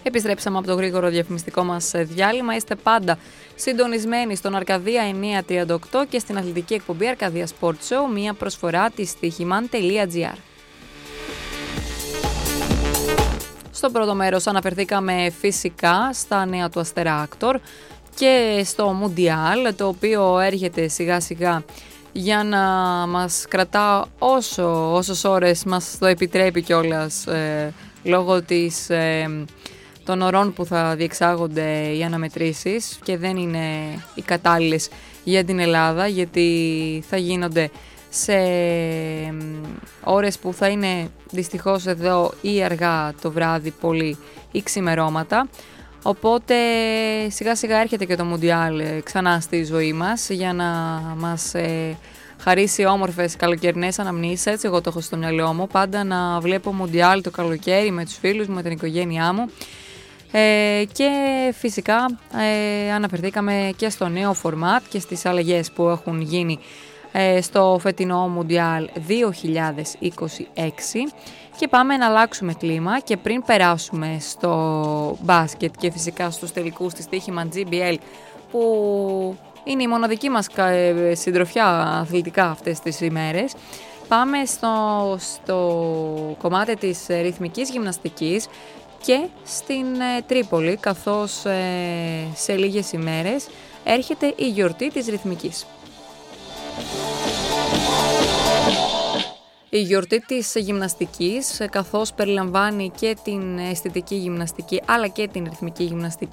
Επιστρέψαμε από το γρήγορο διαφημιστικό μας διάλειμμα. Είστε πάντα συντονισμένοι στον Αρκαδία 938 και στην αθλητική εκπομπή Αρκαδία Sport Show, μια προσφορά της Στοιχημάν.gr. Στο πρώτο μέρος αναφερθήκαμε φυσικά στα νέα του Αστέρα Άκτορ και στο Μουντιάλ, το οποίο έρχεται σιγά σιγά για να μας κρατά όσες ώρες μας το επιτρέπει κιόλας λόγω των ωρών που θα διεξάγονται οι αναμετρήσεις και δεν είναι οι κατάλληλες για την Ελλάδα, γιατί θα γίνονται σε ώρες που θα είναι δυστυχώς εδώ ή αργά το βράδυ πολύ ή ξημερώματα. Οπότε σιγά σιγά έρχεται και το Μουντιάλ ξανά στη ζωή μας για να μας χαρίσει όμορφες καλοκαιρινές αναμνήσεις. Έτσι εγώ το έχω στο μυαλό μου, πάντα να βλέπω Μουντιάλ το καλοκαίρι με τους φίλους μου, με την οικογένειά μου. Και φυσικά αναφερθήκαμε και στο νέο φορμάτ και στις αλλαγές που έχουν γίνει στο φετινό Μουντιάλ 2026 και πάμε να αλλάξουμε κλίμα και πριν περάσουμε στο μπάσκετ και φυσικά στους τελικούς της Στοίχημαν GBL, που είναι η μοναδική μας συντροφιά αθλητικά αυτές τις ημέρες, πάμε στο κομμάτι της ρυθμικής γυμναστικής και στην Τρίπολη, καθώς σε λίγες ημέρες έρχεται η γιορτή της ρυθμικής. Η γιορτή της γυμναστικής, καθώς περιλαμβάνει και την αισθητική γυμναστική αλλά και την ρυθμική γυμναστική,